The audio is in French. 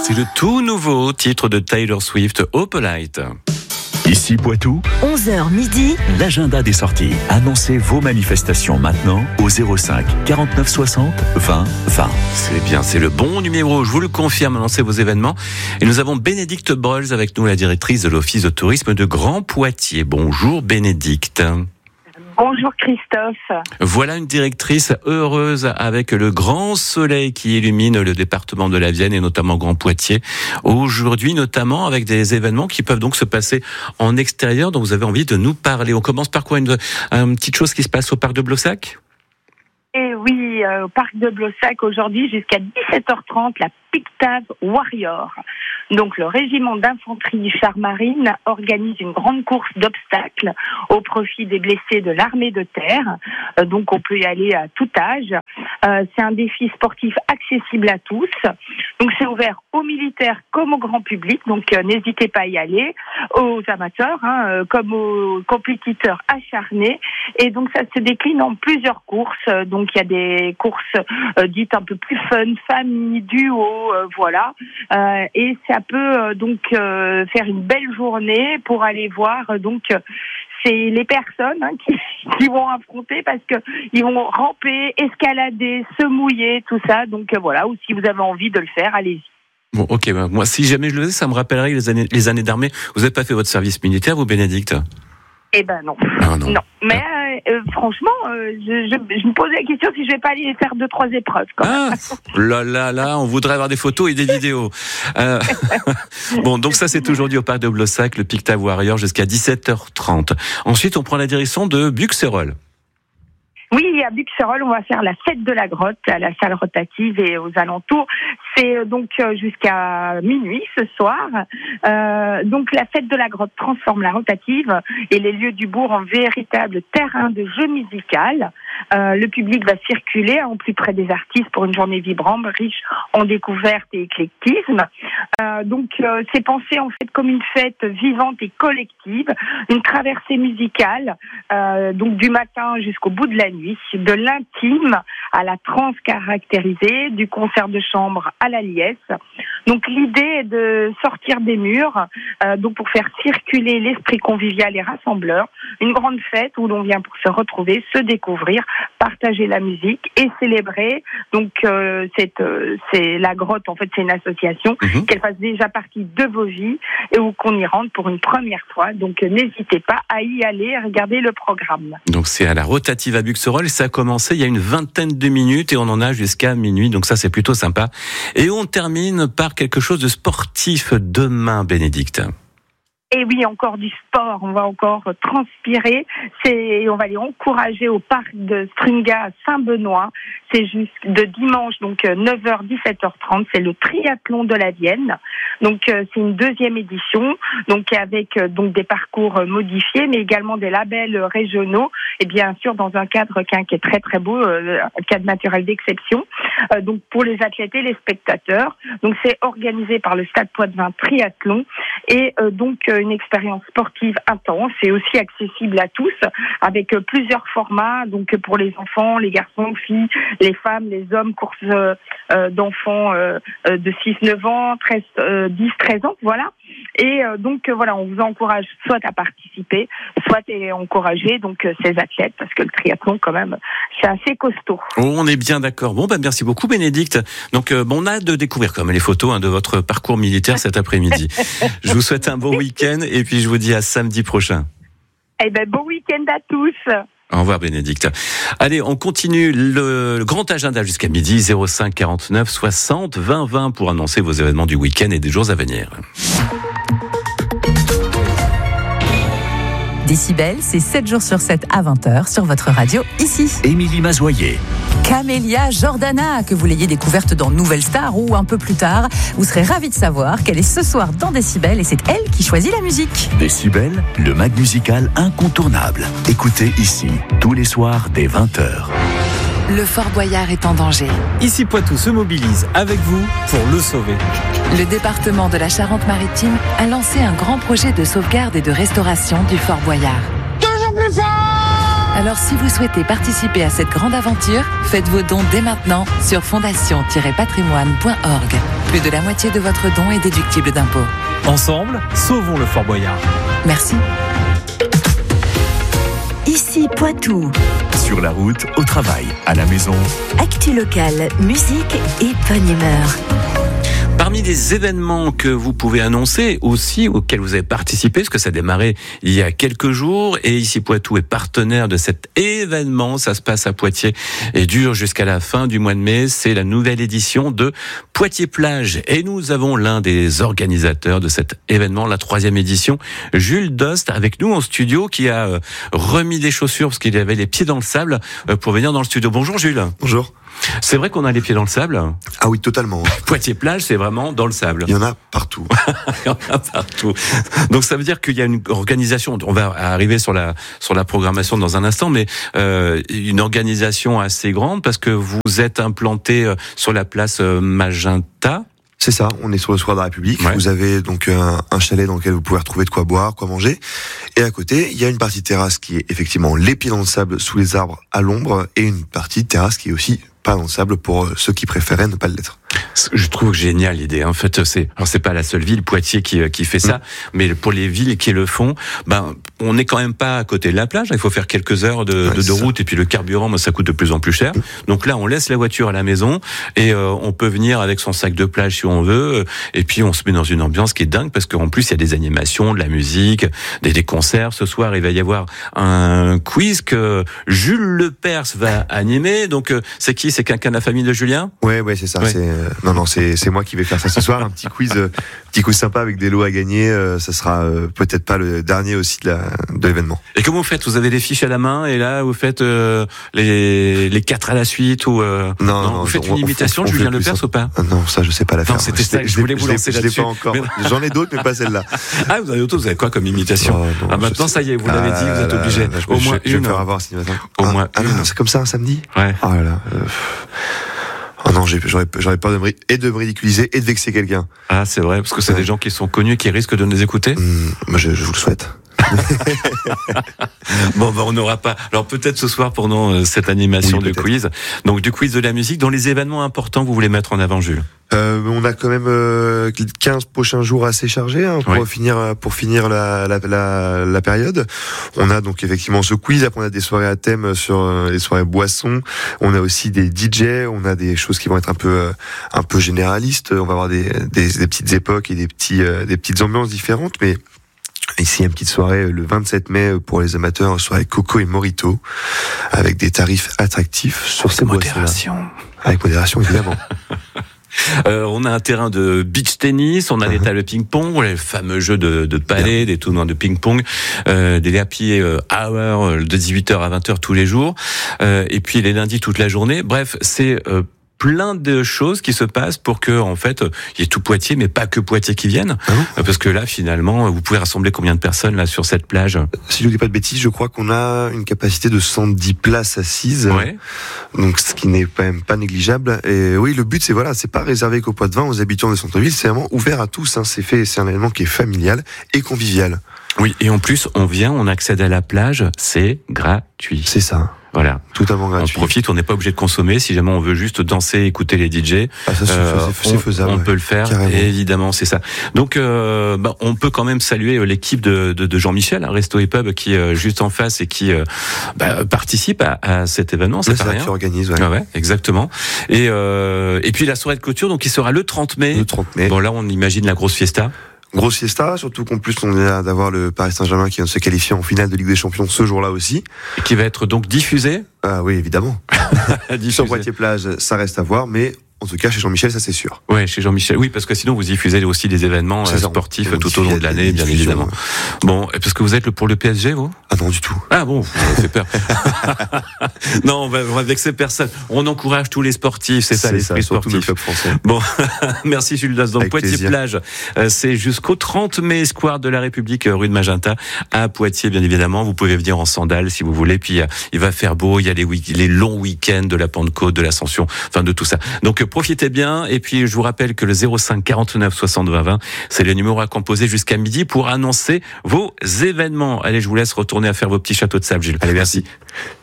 C'est le tout nouveau titre de Taylor Swift, Opalite. Ici Poitou, 11h midi, l'agenda des sorties. Annoncez vos manifestations maintenant au 05 49 60 20 20. C'est bien, c'est le bon numéro, je vous le confirme, annoncez vos événements. Et nous avons Bénédicte Brols avec nous, la directrice de l'Office de tourisme de Grand Poitiers. Bonjour Bénédicte. Bonjour Christophe. Voilà une directrice heureuse avec le grand soleil qui illumine le département de la Vienne et notamment Grand Poitiers. Aujourd'hui, notamment avec des événements qui peuvent donc se passer en extérieur dont vous avez envie de nous parler. On commence par quoi? Une petite chose qui se passe au parc de Blossac? Et oui, au parc de Blossac aujourd'hui jusqu'à 17h30, la Pictave Warrior. Donc le régiment d'infanterie char marine organise une grande course d'obstacles au profit des blessés de l'armée de terre. Donc on peut y aller à tout âge. C'est un défi sportif accessible à tous. Donc c'est ouvert aux militaires comme au grand public. Donc n'hésitez pas à y aller, aux amateurs comme aux compétiteurs acharnés. Et donc ça se décline en plusieurs courses. Donc il y a des courses dites un peu plus fun, famille, duo, voilà. Et ça peut donc faire une belle journée pour aller voir c'est les personnes qui vont affronter parce que ils vont ramper, escalader, se mouiller, tout ça. Donc voilà, ou si vous avez envie de le faire, allez-y. Bon, ok, moi si jamais je le faisais, ça me rappellerait les années d'armée. Vous n'avez pas fait votre service militaire, vous, Bénédicte? Eh ben non. Ah, non. Mais franchement, je me posais la question si je vais pas aller faire 2-3 épreuves. Là, on voudrait avoir des photos et des vidéos. Bon, donc ça c'est aujourd'hui au parc de Blossac, le Pictave Warrior jusqu'à 17h30. Ensuite, on prend la direction de Buxerolles. Oui, à Buxerolles, on va faire la fête de la grotte à la salle rotative et aux alentours. C'est donc jusqu'à minuit ce soir. Donc la fête de la grotte transforme la rotative et les lieux du bourg en véritable terrain de jeu musical. Le public va circuler au plus près des artistes pour une journée vibrante, riche en découvertes et éclectisme. Donc c'est pensé en fait comme une fête vivante et collective, une traversée musicale, donc du matin jusqu'au bout de la nuit. De l'intime à la trance caractérisée, du concert de chambre à la liesse. Donc l'idée est de sortir des murs, donc pour faire circuler l'esprit convivial et rassembleur, une grande fête où l'on vient pour se retrouver, se découvrir, partager la musique et célébrer. Donc c'est la grotte, en fait c'est une association qu'elle fasse déjà partie de vos vies et où qu'on y rentre pour une première fois. Donc n'hésitez pas à y aller et regarder le programme. Donc c'est à la rotative à Buxerolles. Ça a commencé il y a une vingtaine de minutes et on en a jusqu'à minuit, donc ça c'est plutôt sympa. Et on termine par quelque chose de sportif demain, Bénédicte. Et oui, encore du sport, on va encore transpirer. On va les encourager au parc de Strunga à Saint-Benoît. C'est juste de dimanche, donc 9h, 17h30. C'est le triathlon de la Vienne. Donc c'est une deuxième édition, donc avec donc des parcours modifiés, mais également des labels régionaux. Et bien sûr dans un cadre qui est très très beau, un cadre naturel d'exception. Donc pour les athlètes et les spectateurs. Donc c'est organisé par le Stade Poitvin Triathlon et donc une expérience sportive intense et aussi accessible à tous avec plusieurs formats, donc pour les enfants, les garçons, filles, les femmes, les hommes, courses d'enfants de 6-9 ans, 10-13 ans, voilà. Et donc voilà, on vous encourage soit à participer, soit à encourager donc ces athlètes parce que le triathlon quand même c'est assez costaud. On est bien d'accord. Bon merci beaucoup Bénédicte. Donc on a de découvrir comme les photos de votre parcours militaire cet après-midi. Je vous souhaite un bon week-end et puis je vous dis à samedi prochain. Eh ben bon week-end à tous. Au revoir Bénédicte. Allez, on continue le grand agenda jusqu'à midi, 05 49 60 20 20 pour annoncer vos événements du week-end et des jours à venir. Décibel, c'est 7 jours sur 7 à 20h sur votre radio ici. Émilie Mazoyer. Camélia Jordana, que vous l'ayez découverte dans Nouvelle Star ou un peu plus tard, vous serez ravis de savoir qu'elle est ce soir dans Décibel et c'est elle qui choisit la musique. Décibel, le mag musical incontournable. Écoutez ici, tous les soirs dès 20h. Le Fort Boyard est en danger. Ici Poitou se mobilise avec vous pour le sauver. Le département de la Charente-Maritime a lancé un grand projet de sauvegarde et de restauration du Fort Boyard. Toujours plus fort! Alors si vous souhaitez participer à cette grande aventure, faites vos dons dès maintenant sur fondation-patrimoine.org. Plus de la moitié de votre don est déductible d'impôts. Ensemble, sauvons le Fort Boyard. Merci. Ici Poitou. Sur la route, au travail, à la maison. Actu locale, musique et bonne humeur. Parmi les événements que vous pouvez annoncer aussi, auxquels vous avez participé, parce que ça a démarré il y a quelques jours, et ici Poitou est partenaire de cet événement, ça se passe à Poitiers et dure jusqu'à la fin du mois de mai, c'est la nouvelle édition de Poitiers Plage. Et nous avons l'un des organisateurs de cet événement, la 3e édition, Jules Dost, avec nous en studio, qui a remis des chaussures, parce qu'il avait les pieds dans le sable, pour venir dans le studio. Bonjour Jules. Bonjour. C'est vrai qu'on a les pieds dans le sable ? Ah oui, totalement. Poitiers Plage, c'est vraiment dans le sable. Il y en a partout. Il y en a partout. Donc ça veut dire qu'il y a une organisation, on va arriver sur la programmation dans un instant, mais une organisation assez grande, parce que vous êtes implanté sur la place Magenta. C'est ça, on est sur le square de la République. Ouais. Vous avez donc un chalet dans lequel vous pouvez retrouver de quoi boire, quoi manger. Et à côté, il y a une partie terrasse qui est effectivement les pieds dans le sable sous les arbres à l'ombre, et une partie terrasse qui est aussi pas dans le sable pour ceux qui préféraient ne pas l'être. Je trouve génial l'idée. En fait, c'est pas la seule ville, Poitiers, qui fait ça, mais pour les villes qui le font, on n'est quand même pas à côté de la plage. Il faut faire quelques heures de route, et puis le carburant, ça coûte de plus en plus cher. Donc là, on laisse la voiture à la maison, et on peut venir avec son sac de plage si on veut, et puis on se met dans une ambiance qui est dingue, parce qu'en plus il y a des animations, de la musique, des concerts. Ce soir, il va y avoir un quiz que Jules Lepers va animer. Donc c'est qui ? C'est quelqu'un de la famille de Julien ? Ouais, c'est ça. Ouais. C'est moi qui vais faire ça ce soir. Un petit quiz sympa avec des lots à gagner. Ça sera peut-être pas le dernier aussi de l'événement. Et comment vous faites ? Vous avez les fiches à la main, et là vous faites les 4 à la suite, ou Non, vous faites une imitation de Julien Lepers ou pas ? Non, ça je sais pas la faire. Non, c'était ça. Je voulais vous lancer là-dessus. Je l'ai pas encore. J'en ai d'autres, mais pas celle-là. Ah, vous avez quoi comme imitation ? Maintenant ça y est, vous l'avez dit, vous êtes obligé. Au moins je vais une. me faire avoir si maintenant. Au moins une. Non, c'est comme ça un samedi. Ouais. Oh là là. Oh non, j'aurais peur de me ridiculiser et de vexer quelqu'un. Ah, c'est vrai, parce que c'est des gens qui sont connus, qui risquent de nous écouter. Moi, je vous le souhaite. Bon, on n'aura pas. Alors peut-être ce soir pendant cette animation de quiz. Donc du quiz de la musique. Dans les événements importants, vous voulez mettre en avant, Jules ? On a quand même 15 prochains jours assez chargés pour finir la période. On a donc effectivement ce quiz. Après, on a des soirées à thème sur les soirées boissons. On a aussi des DJ. On a des choses qui vont être un peu généralistes. On va avoir des petites époques et des petites ambiances différentes, mais ici, il y a une petite soirée le 27 mai pour les amateurs, soirée Coco et Morito, avec des tarifs attractifs sur ces boissons-là. Avec modération, évidemment. On a un terrain de beach tennis, on a des tables de ping-pong, les fameux jeux de palais, des tournois de ping-pong, des happy hour de 18h à 20h tous les jours, et puis les lundis toute la journée. Bref, c'est plein de choses qui se passent pour que, en fait, il y ait tout Poitiers, mais pas que Poitiers qui viennent. Parce que là, finalement, vous pouvez rassembler combien de personnes là sur cette plage ? Si je ne dis pas de bêtises, je crois qu'on a une capacité de 110 places assises. Ouais. Donc, ce qui n'est quand même pas négligeable. Et oui, le but, c'est pas réservé qu'au Poids-de-Vin, aux habitants des centres-villes. C'est vraiment ouvert à tous. C'est un événement qui est familial et convivial. Oui, et en plus, on accède à la plage, c'est gratuit. C'est ça. Voilà. Totalement gratuit. On profite, on n'est pas obligé de consommer. Si jamais on veut juste danser, écouter les DJ, c'est faisable. On peut le faire. Carrément. Évidemment, c'est ça. Donc, on peut quand même saluer l'équipe de Jean-Michel, Resto et Pub, qui est juste en face et qui participe à cet événement. C'est pas rien. Qui organise. Ouais, exactement. Et puis la soirée de clôture, donc qui sera le 30 mai. Le 30 mai. Bon, là, on imagine la grosse fiesta. Grosse fiesta, surtout qu'en plus on vient d'avoir le Paris Saint-Germain qui vient de se qualifier en finale de Ligue des Champions ce jour-là aussi. Et qui va être donc diffusé. Ah oui, évidemment. Sur Poitiers Plage, ça reste à voir, mais en tout cas, chez Jean-Michel, ça c'est sûr. Ouais, chez Jean-Michel. Oui, parce que sinon vous diffusez aussi des événements sportifs tout au long de l'année, bien évidemment. Bon, parce que vous êtes pour le PSG, vous ? Ah non, du tout. Ah bon, ça fait peur. Non, on va vexer personne. On encourage tous les sportifs, c'est ça l'esprit sportif. Le club français. Bon, merci Jules Dost. Donc Poitiers plaisir. Plage, c'est jusqu'au 30 mai, square de la République, rue de Magenta, à Poitiers, bien évidemment. Vous pouvez venir en sandales si vous voulez. Puis il va faire beau. Il y a les longs week-ends de la Pentecôte, de l'Ascension, enfin de tout ça. Donc profitez bien. Et puis, je vous rappelle que le 05 49 60 20 20, c'est le numéro à composer jusqu'à midi pour annoncer vos événements. Allez, je vous laisse retourner à faire vos petits châteaux de sable, Gilles. Allez, merci.